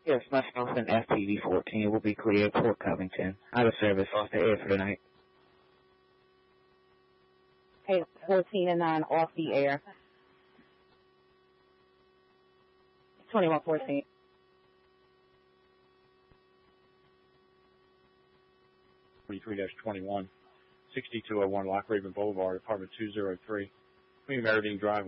Yes, myself and FTV-14 will be cleared Port Covington. Out of service off the air for tonight. Okay, 14 and 9 off the air. 2114. (23-21), 6201 Lock Raven Boulevard, apartment 203, Queen Meredith Drive.